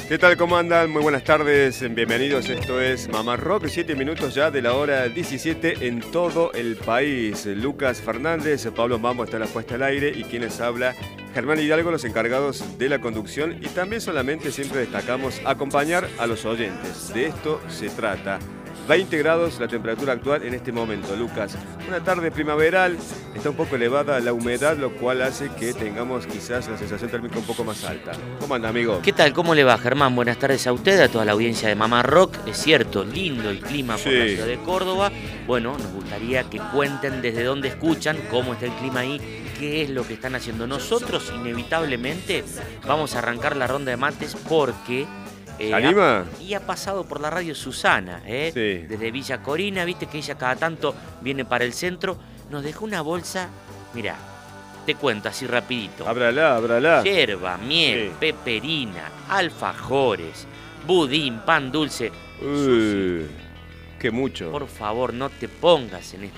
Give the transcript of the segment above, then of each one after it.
¿Qué tal? ¿Cómo andan? Muy buenas tardes, bienvenidos. Esto es Mamá Rock, 7 minutos ya de la hora 17 en todo el país. Lucas Fernández, Pablo Mambo está en la puesta al aire y quienes habla, Germán Hidalgo, los encargados de la conducción, y también solamente siempre destacamos acompañar a los oyentes. De esto se trata. 20 grados la temperatura actual en este momento, Lucas. Una tarde primaveral, está un poco elevada la humedad, lo cual hace que tengamos quizás la sensación térmica un poco más alta. ¿Cómo anda, amigo? ¿Qué tal? ¿Cómo le va, Germán? Buenas tardes a usted, a toda la audiencia de Mamá Rock. Es cierto, lindo el clima por la ciudad de Córdoba. Bueno, nos gustaría que cuenten desde dónde escuchan, cómo está el clima ahí, qué es lo que están haciendo. Nosotros, inevitablemente, vamos a arrancar la ronda de mates porque... ¿Anima? Y ha pasado por la radio Susana, desde Villa Corina, viste que ella cada tanto viene para el centro, nos dejó una bolsa, mirá, te cuento así rapidito. Ábrala. Yerba, miel, peperina, alfajores, budín, pan dulce. Qué mucho. Por favor, no te pongas en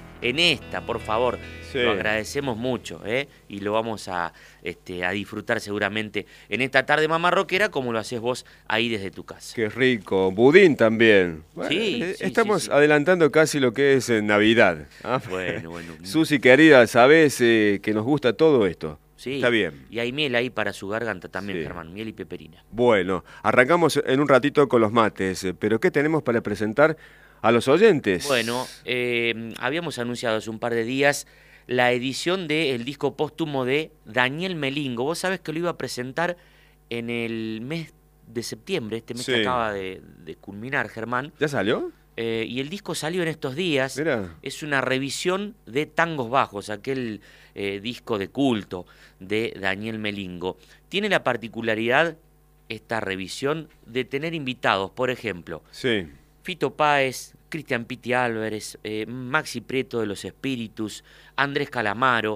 esta, por favor. Sí. Lo agradecemos mucho, y lo vamos a disfrutar seguramente en esta tarde Mamá Rockera, como lo haces vos ahí desde tu casa. Qué rico. Budín también. Bueno, sí, estamos adelantando casi lo que es Navidad. Bueno. Susi, querida, sabés que nos gusta todo esto. Sí, está bien. Y hay miel ahí para su garganta también, Germán, miel y peperina. Bueno, arrancamos en un ratito con los mates, pero ¿qué tenemos para presentar a los oyentes? Bueno, habíamos anunciado hace un par de días la edición del disco póstumo de Daniel Melingo. Vos sabés que lo iba a presentar en el mes de septiembre, este mes que acaba de culminar, Germán. ¿Ya salió? Y el disco salió en estos días. Mirá. Es una revisión de Tangos Bajos, aquel disco de culto de Daniel Melingo. Tiene la particularidad, esta revisión, de tener invitados, por ejemplo, Fito Páez, Cristian Piti Álvarez, Maxi Prieto de Los Espíritus, Andrés Calamaro,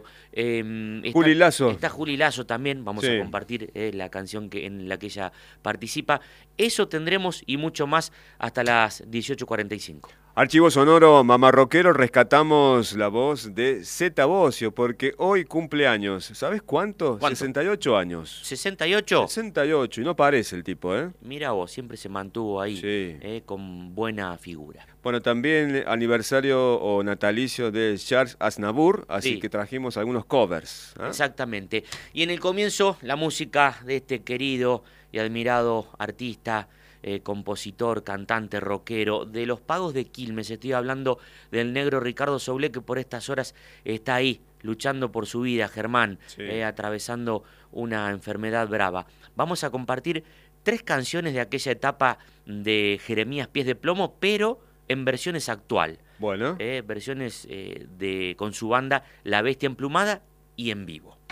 Juli Lazo. Está Juli Lazo también, vamos a compartir la canción en la que ella participa. Eso tendremos y mucho más hasta las 18:45. Archivo sonoro Mamá Rockero, rescatamos la voz de Zeta Bosio, porque hoy cumple años. ¿Sabes cuánto? 68 años. ¿68? 68, y no parece el tipo, ¿eh? Mira vos, siempre se mantuvo ahí, con buena figura. Bueno, también aniversario o natalicio de Charles Aznavour, así que trajimos algunos covers. Exactamente. Y en el comienzo, la música de este querido y admirado artista, compositor, cantante, rockero, de los Pagos de Quilmes. Estoy hablando del negro Ricardo Soule, que por estas horas está ahí, luchando por su vida, Germán, atravesando una enfermedad brava. Vamos a compartir 3 canciones de aquella etapa de Jeremías Pies de Plomo, pero en versiones actual. Bueno. Versiones con su banda La Bestia Emplumada y en vivo.